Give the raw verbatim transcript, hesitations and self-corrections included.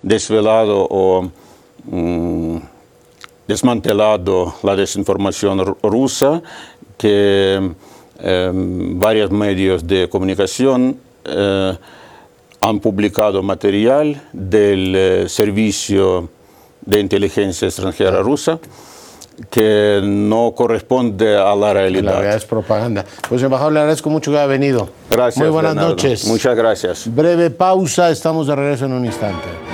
desvelado o mm, desmantelado la desinformación rusa, que eh, varios medios de comunicación eh, han publicado material del eh, servicio de inteligencia extranjera rusa que no corresponde a la realidad. La realidad es propaganda. Pues, embajador, le agradezco mucho que haya venido. Gracias, Muy buenas Bernardo. noches. Muchas gracias. Breve pausa, estamos de regreso en un instante.